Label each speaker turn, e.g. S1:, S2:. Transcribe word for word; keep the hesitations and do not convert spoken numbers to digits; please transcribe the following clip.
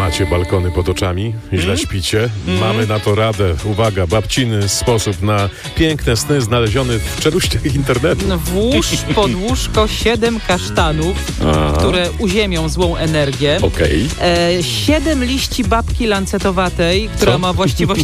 S1: Macie balkony pod oczami? Źle mm? śpicie? Mm. Mamy na to radę. Uwaga, babciny sposób na piękne sny znaleziony w czeluściach internetu.
S2: No, włóż pod łóżko siedem kasztanów, Aha. które uziemią złą energię.
S1: Okej.
S2: Okay. E, siedem liści babki lancetowatej, która Co? ma właściwość